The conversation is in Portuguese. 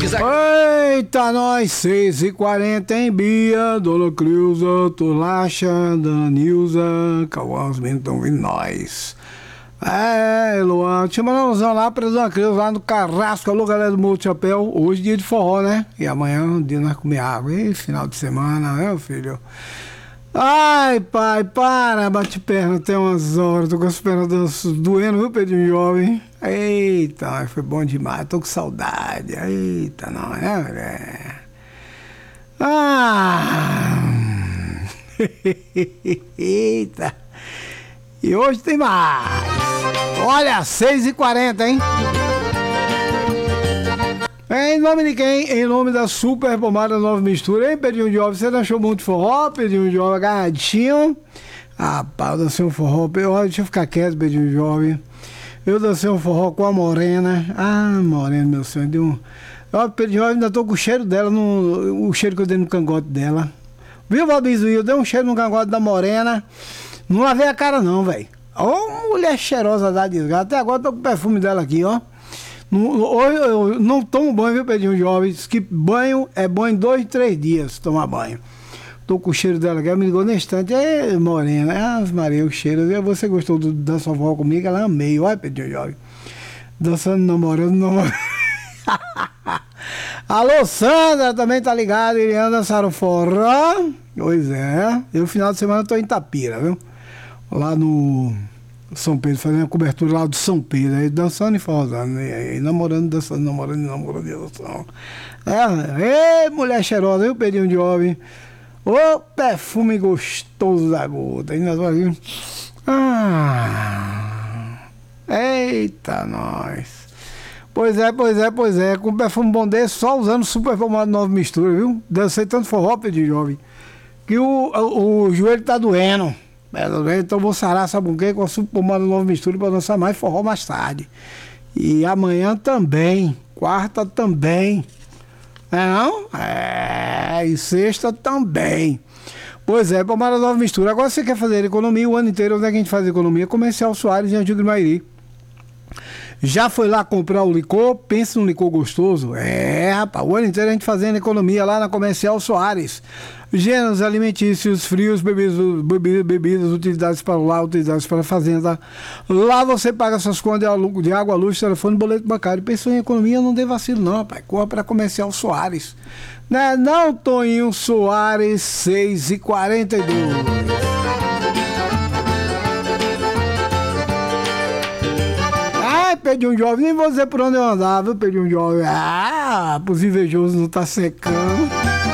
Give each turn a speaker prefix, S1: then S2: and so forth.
S1: Eita, nós, 6h40 em Bia, Dona Creuza, Tolacha, Dona Nilza, Cauã, os meninos estão vindo nós. Luan, deixa eu mandar um alusão lá pra Dona Creuza, lá no Carrasco, alô galera do Morro de Chapéu, hoje dia de forró, né? E amanhã dia nós comer água, e final de semana, meu filho. Ai, pai, para, bate perna até umas horas, tô com as pernas doendo, viu, Pedrinho Jovem? Eita, foi bom demais, tô com saudade, eita, não é, mulher? Eita, e hoje tem mais, olha, 6h40, hein? Em nome de quem? Em nome da Super Pomada Nova Mistura, hein, Pedrinho Jovem? Você não achou muito forró, Pedrinho Jovem? Agarradinho? Rapaz, eu dancei um forró, deixa eu ficar quieto, Pedrinho Jovem. Eu dancei um forró com a Morena. Ah, Morena, meu senhor, deu um... Ó, Pedrinho Jovem, ainda tô com o cheiro dela, o cheiro que eu dei no cangote dela. Viu, Valbizu? Eu dei um cheiro no cangote da Morena. Não lavei a cara não, velho. Ô, mulher cheirosa da desgraça. Até agora tô com o perfume dela aqui, ó. Hoje eu não tomo banho, viu, Pedrinho Jovem? Diz que banho é bom em 2, 3 dias tomar banho. Tô com o cheiro dela aqui, ela me ligou no instante. É, Morena, Maria, o cheiro. Você gostou da sua avó comigo? Ela amei, olha, Pedrinho Jovem. Dançando, namorando. Alô, Sandra, também tá ligado. Iriana dançaram forró. Pois é. Eu, final de semana, tô em Itapira, viu? Lá no São Pedro, fazendo a cobertura lá do São Pedro, aí dançando e forrosando, aí namorando, dançando, namorando, dançando. Mulher cheirosa, viu, Pedrinho Jovem? Ô, perfume gostoso da gota. Aí nós vamos... Eita, nós. Pois é. Com perfume bom desse, só usando Super Pomada Nova Mistura, viu? Dancei tanto forró, Pedrinho Jovem, que o joelho tá doendo. Então vou sarar, sabe o quê? Com a Super Pomada Nova Mistura para dançar mais forró mais tarde. E amanhã também, quarta também. Não? E sexta também. Pois é, Pomada Nova Mistura. Agora você quer fazer economia o ano inteiro, onde é que a gente faz economia? Comercial Soares em Antigo Mairi. Já foi lá comprar o licor? Pensa num licor gostoso? Rapaz, o ano inteiro a gente fazendo economia lá na Comercial Soares. Gêneros alimentícios, frios, bebidas, utilidades para o lar, utilidades para a fazenda. Lá você paga suas contas de água, luz, telefone, boleto bancário. Pensou em economia, não dê vacilo não, rapaz. Corra para Comercial Soares. Não, Toninho Soares, 6h42. Pedrinho Jovem, nem vou dizer por onde eu andava, viu, Pedrinho Jovem? Pros invejosos não tá secando.